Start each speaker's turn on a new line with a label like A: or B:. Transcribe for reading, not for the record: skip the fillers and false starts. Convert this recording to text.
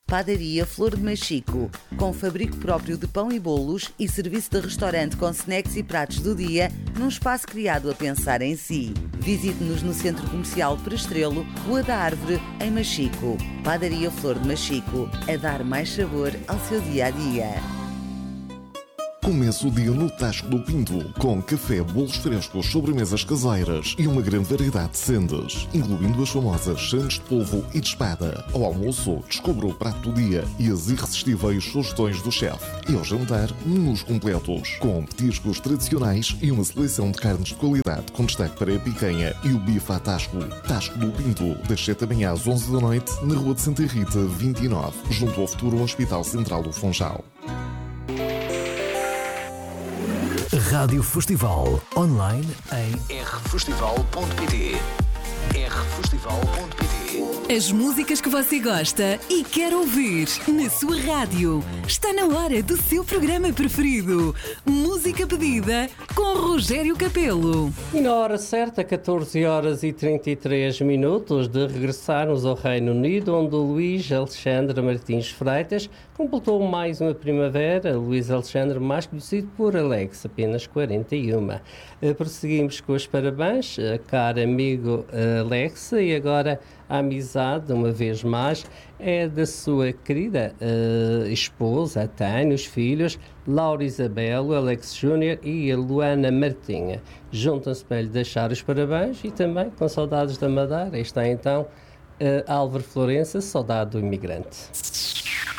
A: Padaria Flor de Machico, com fabrico próprio de pão e bolos e serviço de restaurante com snacks e pratos do dia, num espaço criado a pensar em si. Visite-nos no Centro Comercial Perestrelo, Rua da Árvore, em Machico. Padaria Flor de Machico, a dar mais sabor ao seu dia-a-dia.
B: Comece o dia no Tasco do Pinto, com café, bolos frescos, sobremesas caseiras e uma grande variedade de sendas, incluindo as famosas sandes de polvo e de espada. Ao almoço, descubra o prato do dia e as irresistíveis sugestões do chefe. E ao jantar, menus completos, com petiscos tradicionais e uma seleção de carnes de qualidade, com destaque para a picanha e o bife à Tasco. Tasco do Pinto, das 7 da manhã às 11 da noite, na Rua de Santa Rita, 29, junto ao futuro Hospital Central do Funchal.
C: Rádio Festival, online em rfestival.pt. rfestival.pt.
D: As músicas que você gosta e quer ouvir na sua rádio. Está na hora do seu programa preferido. Música pedida com Rogério Capelo.
E: E na hora certa, 14 horas e 33 minutos, de regressarmos ao Reino Unido, onde o Luís Alexandre Martins Freitas completou mais uma primavera. Luís Alexandre, mais conhecido por Alex, apenas 41. Prosseguimos com os parabéns, caro amigo Alex, e agora a amizade, uma vez mais, é da sua querida esposa, a Tânia, os filhos, Laura Isabel, Alex Júnior e a Luana Martinha. Juntam-se para lhe deixar os parabéns e também, com saudades da Madeira, está então Álvaro Florença, saudade do imigrante.